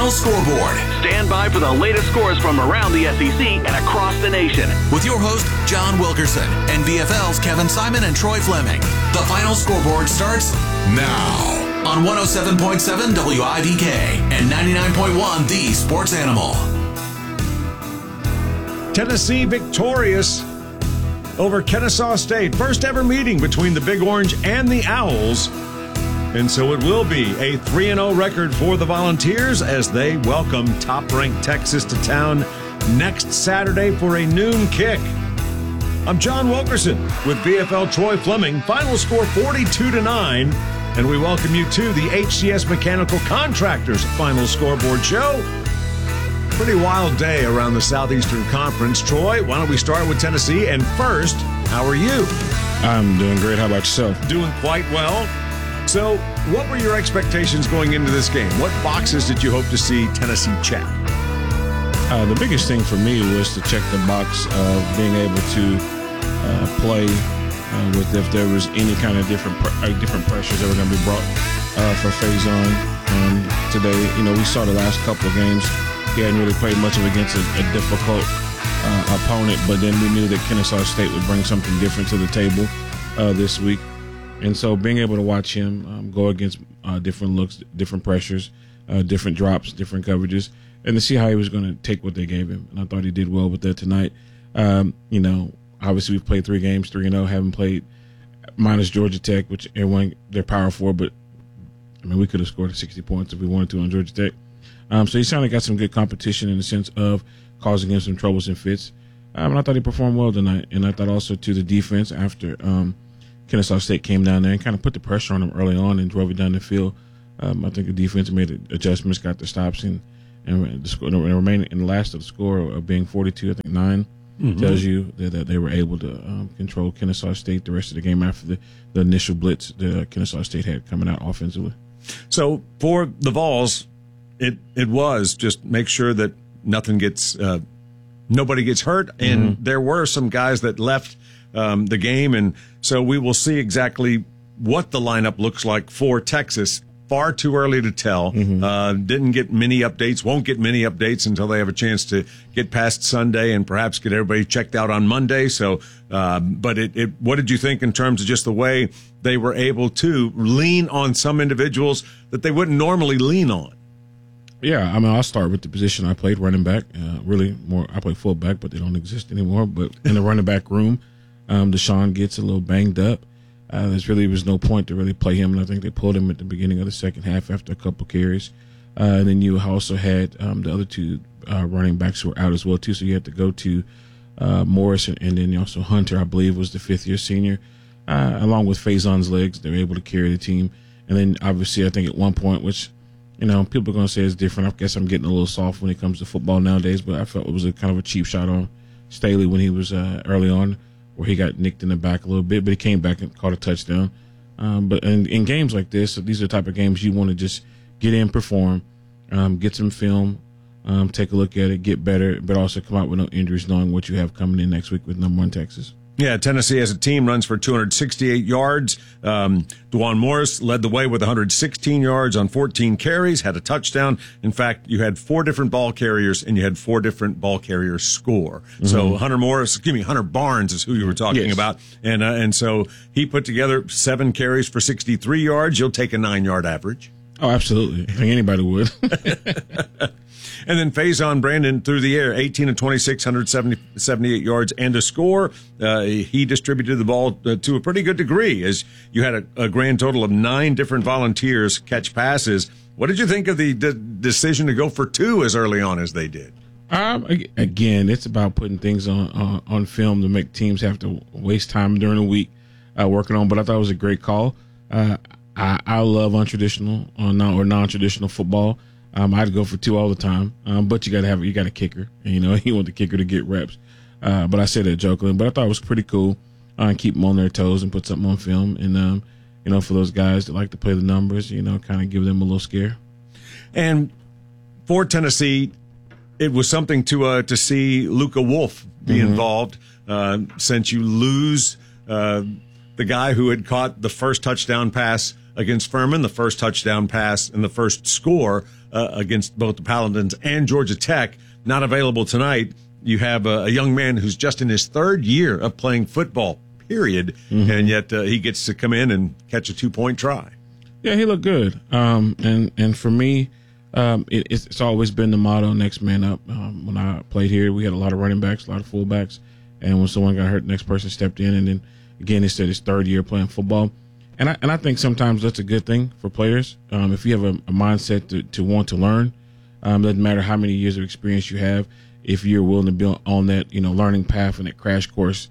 Final Scoreboard. Stand by for the latest scores from around the SEC and across the nation. With your host, John Wilkerson, and VFL's Kevin Simon and Troy Fleming. The Final Scoreboard starts now on 107.7 WIDK and 99.1 The Sports Animal. Tennessee victorious over Kennesaw State. First ever meeting between the Big Orange and the Owls. And so it will be a 3-0 record for the Volunteers as they welcome top-ranked Texas to town next Saturday for a noon kick. I'm John Wilkerson with VFL Troy Fleming. Final score 42-9. And we welcome you to the HCS Mechanical Contractors Final Scoreboard Show. Pretty wild day around the Southeastern Conference. Troy, why don't we start with Tennessee? And first, how are you? I'm doing great. How about yourself? Doing quite well. So, what were your expectations going into this game? What boxes did you hope to see Tennessee check? The biggest thing for me was to check the box of being able to play with if there was any kind of different pressures that were going to be brought for Faison today. You know, we saw the last couple of games. He hadn't really played much of against a difficult opponent, but then we knew that Kennesaw State would bring something different to the table this week. And so being able to watch him go against different looks, different pressures, different drops, different coverages, and to see how he was going to take what they gave him. And I thought he did well with that tonight. You know, obviously we've played 3 games, 3-0, haven't played minus Georgia Tech, which everyone, they're power for, but I mean, we could have scored 60 points if we wanted to on Georgia Tech. So he certainly got some good competition in the sense of causing him some troubles and fits. And I thought he performed well tonight. And I thought also to the defense after Kennesaw State came down there and kind of put the pressure on him early on and drove it down the field. I think the defense made adjustments, got the stops, and the score, and remaining in the last of the score of being 42-9 tells you that they were able to control Kennesaw State the rest of the game after the initial blitz that Kennesaw State had coming out offensively. So for the Vols, it was just make sure that nothing gets nobody gets hurt, and there were some guys that left the game, and so we will see exactly what the lineup looks like for Texas. Far too early to tell. Didn't get many updates, won't get many updates until they have a chance to get past Sunday and perhaps get everybody checked out on Monday. So, but what did you think in terms of just the way they were able to lean on some individuals that they wouldn't normally lean on? Yeah, I mean, I'll start with the position I played, running back. I played fullback, but they don't exist anymore. But in the running back room, Deshaun gets a little banged up. There was no point to really play him, and I think they pulled him at the beginning of the second half after a couple carries. And then you also had the other 2 running backs who were out as well, too, so you had to go to Morris, and then also Hunter, I believe, was the 5th-year senior. Along with Faison's legs, they were able to carry the team. And then, obviously, I think at one point, which – you know, people are going to say it's different. I guess I'm getting a little soft when it comes to football nowadays, but I felt it was a kind of a cheap shot on Staley when he was early on, where he got nicked in the back a little bit, but he came back and caught a touchdown. But in games like this, these are the type of games you want to just get in, perform, get some film, take a look at it, get better, but also come out with no injuries, knowing what you have coming in next week with number 1 Texas. Yeah, Tennessee as a team runs for 268 yards. DeJuan Morris led the way with 116 yards on 14 carries, had a touchdown. In fact, you had 4 different ball carriers, and you had 4 different ball carriers score. So Hunter Barnes is who you were talking about. And so he put together 7 carries for 63 yards. You'll take a 9-yard average. Oh, absolutely. I think anybody would. And then Faison Brandon through the air, 18 of 26, 178 yards and a score. He distributed the ball to a pretty good degree as you had a grand total of 9 different Volunteers catch passes. What did you think of the decision to go for 2 as early on as they did? Again, it's about putting things on film to make teams have to waste time during the week working on. But I thought it was a great call. I love untraditional or non-traditional football. I'd go for 2 all the time, but you got a kicker, and you want the kicker to get reps. But I said that jokingly, but I thought it was pretty cool. Keep them on their toes and put something on film, and for those guys that like to play the numbers, kind of give them a little scare. And for Tennessee, it was something to see Luka Wolf be involved. Since you lose the guy who had caught the first touchdown pass against Furman, the first touchdown pass and the first score against both the Paladins and Georgia Tech. Not available tonight. You have a young man who's just in his third year of playing football, period, and yet he gets to come in and catch a 2-point try. Yeah, he looked good. And for me, it's always been the motto, next man up. When I played here, we had a lot of running backs, a lot of fullbacks, and when someone got hurt, the next person stepped in, and then again, it's his third year playing football. And I think sometimes that's a good thing for players. If you have a mindset to want to learn, doesn't matter how many years of experience you have, if you're willing to be on that learning path and that crash course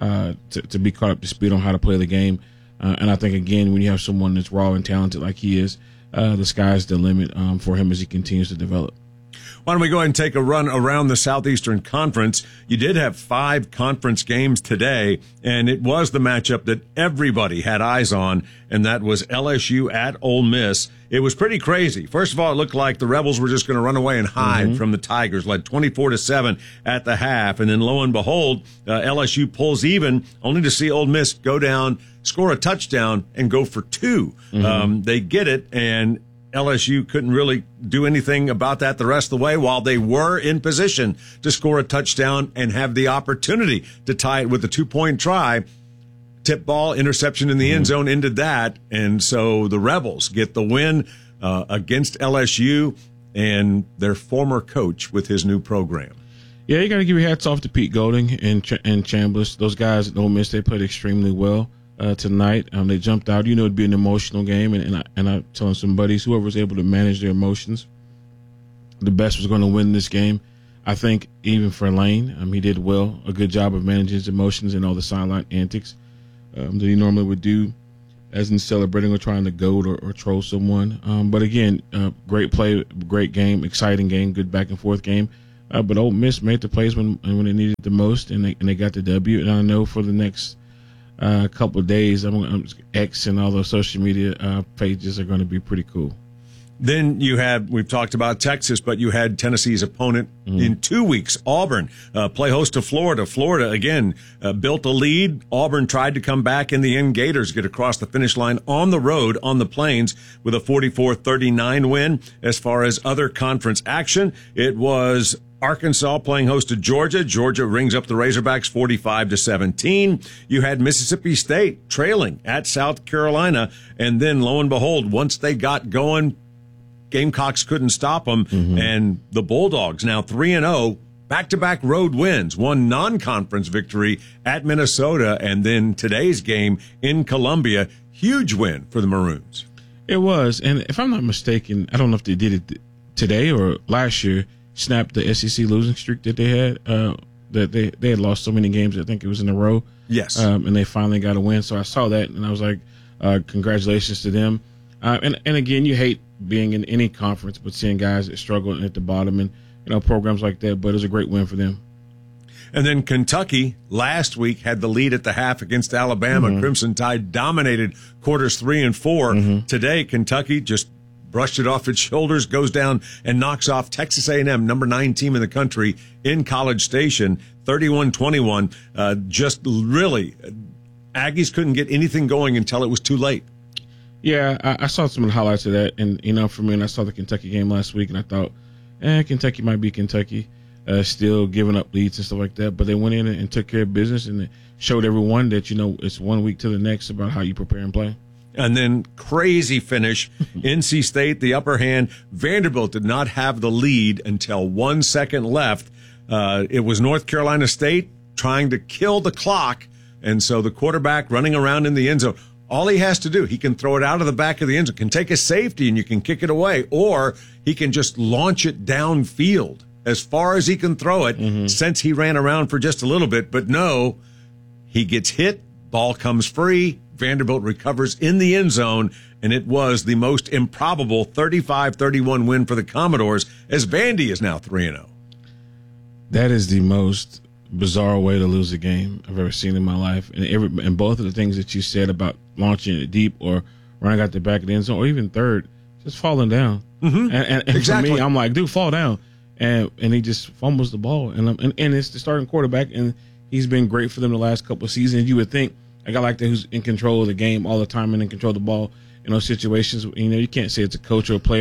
to be caught up to speed on how to play the game. And I think, again, when you have someone that's raw and talented like he is, the sky's the limit for him as he continues to develop. Why don't we go ahead and take a run around the Southeastern Conference? You did have 5 conference games today, and it was the matchup that everybody had eyes on, and that was LSU at Ole Miss. It was pretty crazy. First of all, it looked like the Rebels were just going to run away and hide from the Tigers, led 24-7 at the half, and then lo and behold, LSU pulls even, only to see Ole Miss go down, score a touchdown, and go for 2. They get it, and LSU couldn't really do anything about that the rest of the way while they were in position to score a touchdown and have the opportunity to tie it with a 2-point try. Tip ball, interception in the end zone ended that. And so the Rebels get the win against LSU and their former coach with his new program. Yeah, you got to give your hats off to Pete Golding and Chambliss. Those guys at Ole Miss, they played extremely well tonight. They jumped out. It'd be an emotional game, and I'm telling some buddies, whoever was able to manage their emotions, the best was going to win this game. I think even for Lane, he did well, a good job of managing his emotions and all the sideline antics that he normally would do, as in celebrating or trying to goad or troll someone. But again, great play, great game, exciting game, good back and forth game. But Ole Miss made the plays when they needed the most, and they got the W. And I know for the next couple of days, X and all those social media pages are going to be pretty cool. Then we've talked about Texas, but you had Tennessee's opponent in 2 weeks, Auburn, play host to Florida. Florida, again, built a lead. Auburn tried to come back in the end. Gators get across the finish line on the road on the Plains with a 44-39 win. As far as other conference action, it was Arkansas playing host to Georgia. Georgia rings up the Razorbacks 45-17. You had Mississippi State trailing at South Carolina. And then, lo and behold, once they got going, Gamecocks couldn't stop them. And the Bulldogs now 3-0, back-to-back road wins, one non-conference victory at Minnesota. And then today's game in Columbia, huge win for the Maroons. It was. And if I'm not mistaken, I don't know if they did it today or last year, snapped the SEC losing streak that they had. That they had lost so many games, I think it was in a row. Yes. And they finally got a win. So I saw that, and I was like, congratulations to them. And again, you hate being in any conference, but seeing guys that struggle at the bottom and programs like that. But it was a great win for them. And then Kentucky last week had the lead at the half against Alabama. Crimson Tide dominated quarters 3 and 4. Today, Kentucky just brushed it off its shoulders, goes down and knocks off Texas A&M, number 9 team in the country, in College Station, 31-21. Just really, Aggies couldn't get anything going until it was too late. Yeah, I saw some of the highlights of that. And, for me, and I saw the Kentucky game last week, and I thought, Kentucky might be Kentucky, still giving up leads and stuff like that. But they went in and took care of business, and showed everyone that, it's 1 week to the next about how you prepare and play. And then crazy finish. NC State, the upper hand. Vanderbilt did not have the lead until 1 second left. It was North Carolina State trying to kill the clock. And so the quarterback running around in the end zone, all he has to do, he can throw it out of the back of the end zone, can take a safety and you can kick it away, or he can just launch it downfield as far as he can throw it, since he ran around for just a little bit. But no, he gets hit, ball comes free, Vanderbilt recovers in the end zone, and it was the most improbable 35-31 win for the Commodores, as Vandy is now 3-0. That is the most bizarre way to lose a game I've ever seen in my life. And both of the things that you said about launching it deep or running out the back of the end zone, or even third, just falling down. And exactly. For me, I'm like, dude, fall down. And he just fumbles the ball. And it's the starting quarterback, and he's been great for them the last couple of seasons. You would think a guy like that who's in control of the game all the time and in control of the ball in those situations, you can't say it's a coach or a player,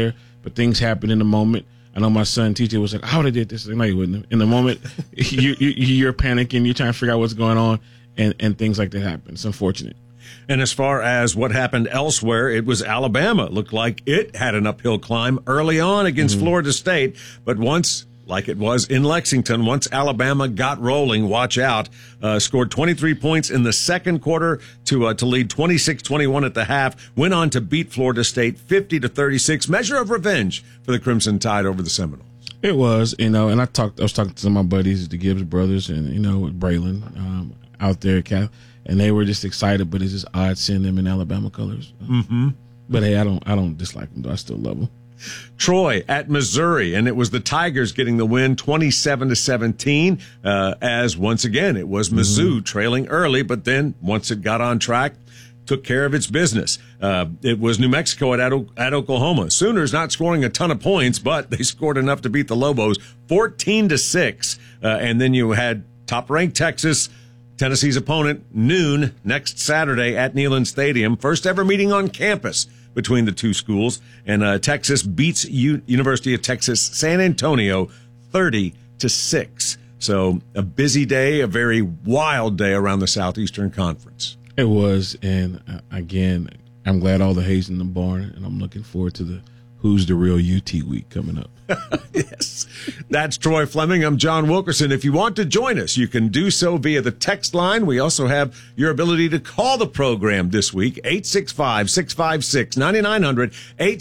but things happen in the moment. I know my son, TJ, was like, I would have did this. Like, no, you wouldn't. In the moment, you're panicking. You're trying to figure out what's going on, and things like that happen. It's unfortunate. And as far as what happened elsewhere, it was Alabama. It looked like it had an uphill climb early on against Florida State. But once, like it was in Lexington, once Alabama got rolling, watch out, scored 23 points in the second quarter to lead 26-21 at the half, went on to beat Florida State 50-36. Measure of revenge for the Crimson Tide over the Seminoles. It was, and I was talking to some of my buddies, the Gibbs brothers, and, with Braylon out there at Cal. And they were just excited, but it's just odd seeing them in Alabama colors. But hey, I don't dislike them, though. I still love them. Troy at Missouri, and it was the Tigers getting the win 27-17, as once again, it was Mizzou trailing early, but then once it got on track, took care of its business. It was New Mexico at Oklahoma. Sooners not scoring a ton of points, but they scored enough to beat the Lobos 14-6. And then you had top-ranked Texas, Tennessee's opponent, noon next Saturday at Neyland Stadium. First ever meeting on campus between the two schools. And Texas beats University of Texas San Antonio 30-6. So a busy day, a very wild day around the Southeastern Conference. It was. And again, I'm glad all the hay's in the barn. And I'm looking forward to the Who's the Real UT week coming up. Yes, that's Troy Fleming. I'm John Wilkerson. If you want to join us, you can do so via the text line. We also have your ability to call the program this week, 865-656-9900,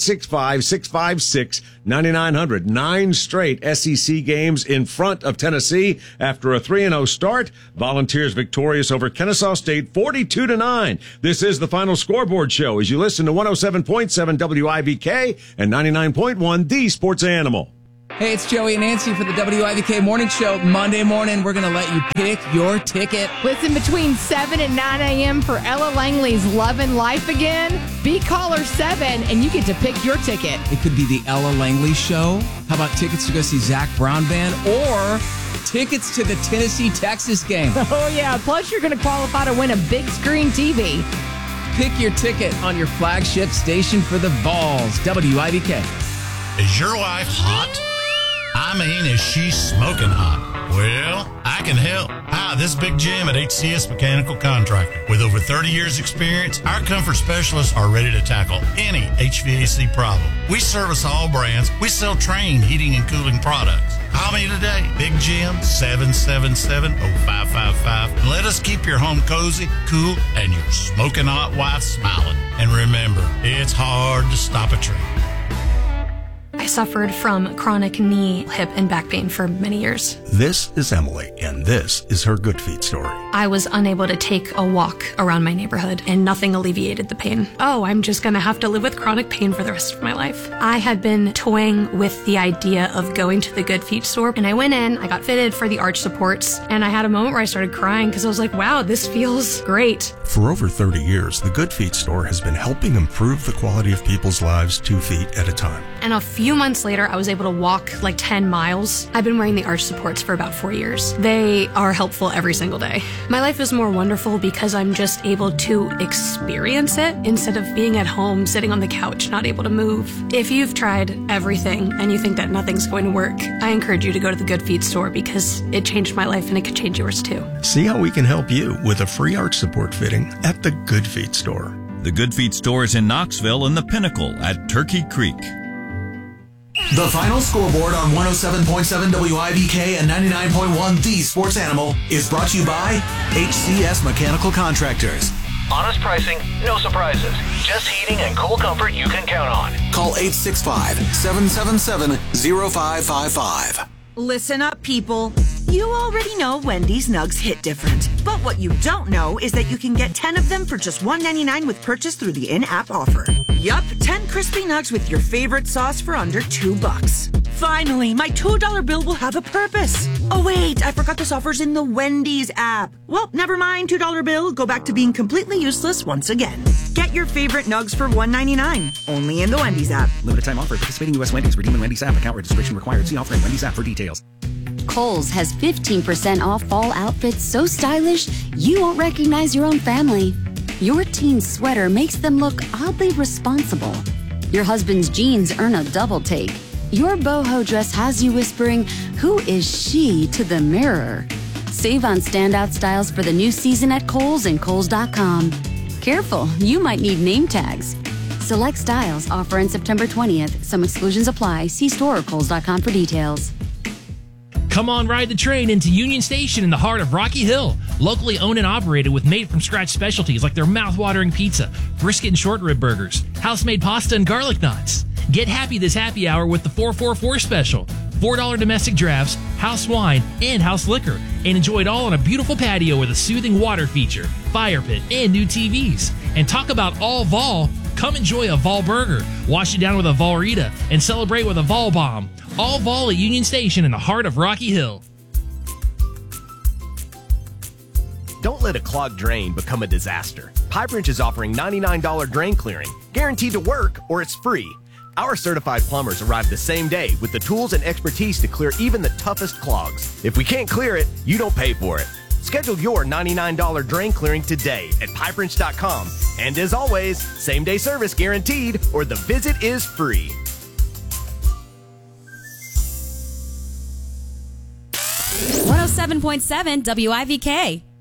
865-656-9900. 9 straight SEC games in front of Tennessee after a 3-0 start. Volunteers victorious over Kennesaw State 42-9. This is the Final Scoreboard Show as you listen to 107.7 WIVK and 99.1 The Sports Animal. Hey, it's Joey and Nancy for the WIVK Morning Show. Monday morning, we're going to let you pick your ticket. Listen between 7 and 9 a.m. for Ella Langley's Love and Life Again. Be caller 7, and you get to pick your ticket. It could be the Ella Langley Show. How about tickets to go see Zach Brown Band? Or tickets to the Tennessee-Texas game. Oh, yeah. Plus, you're going to qualify to win a big screen TV. Pick your ticket on your flagship station for the Vols, WIVK. Is your wife hot? I mean, is she smoking hot? Well, I can help. Hi, this is Big Jim at HCS Mechanical Contractor. With over 30 years experience, our comfort specialists are ready to tackle any HVAC problem. We service all brands. We sell Trane heating and cooling products. Call me today, Big Jim, 777-0555. And let us keep your home cozy, cool, and your smoking hot wife smiling. And remember, it's hard to stop a train. I suffered from chronic knee, hip, and back pain for many years. This is Emily, and this is her Good Feet story. I was unable to take a walk around my neighborhood, and nothing alleviated the pain. Oh, I'm just going to have to live with chronic pain for the rest of my life. I had been toying with the idea of going to the Good Feet store, and I went in, I got fitted for the arch supports, and I had a moment where I started crying because I was like, wow, this feels great. For over 30 years, the Good Feet store has been helping improve the quality of people's lives 2 feet at a time. And a few months later, I was able to walk like 10 miles. I've been wearing the arch supports for about 4 years. They are helpful every single day. My life is more wonderful because I'm just able to experience it instead of being at home, sitting on the couch, not able to move. If you've tried everything and you think that nothing's going to work, I encourage you to go to the Good Feet store because it changed my life and it could change yours too. See how we can help you with a free arch support fitting at the Good Feet store. The Good Feet store is in Knoxville and the Pinnacle at Turkey Creek. The Final Scoreboard on 107.7 WIVK and 99.1 The Sports Animal is brought to you by HCS Mechanical Contractors. Honest pricing, no surprises. Just heating and cool comfort you can count on. Call 865-777-0555. Listen up, people. You already know Wendy's Nugs hit different. But what you don't know is that you can get 10 of them for just $1.99 with purchase through the in-app offer. Yup, 10 crispy nugs with your favorite sauce for under $2. Finally, my $2 bill will have a purpose. Oh wait, I forgot this offer's in the Wendy's app. Well, never mind, $2 bill, go back to being completely useless once again. Get your favorite nugs for $1.99, only in the Wendy's app. Limited time offer, participating U.S. Wendy's, redeem in Wendy's app, account registration required. See offer in Wendy's app for details. Kohl's has 15% off fall outfits so stylish you won't recognize your own family. Your teen's sweater makes them look oddly responsible. Your husband's jeans earn a double take. Your boho dress has you whispering, "Who is she?" to the mirror. Save on standout styles for the new season at Kohl's and Kohl's.com. Careful, you might need name tags. Select styles offer on September 20th. Some exclusions apply. See store or Kohl's.com for details. Come on, ride the train into Union Station in the heart of Rocky Hill. Locally owned and operated with made-from-scratch specialties like their mouth-watering pizza, brisket and short rib burgers, house-made pasta and garlic knots. Get happy this happy hour with the 444 special. $4 domestic drafts, house wine, and house liquor. And enjoy it all on a beautiful patio with a soothing water feature, fire pit, and new TVs. And talk about all Vol. Come enjoy a Vol burger, wash it down with a Volrita, and celebrate with a Vol bomb. All Vol at Union Station in the heart of Rocky Hill. Don't let a clogged drain become a disaster. Pipe Wrench is offering $99 drain clearing, guaranteed to work or it's free. Our certified plumbers arrive the same day with the tools and expertise to clear even the toughest clogs. If we can't clear it, you don't pay for it. Schedule your $99 drain clearing today at pipewrench.com. And as always, same-day service guaranteed or the visit is free. .7.7 WIVK.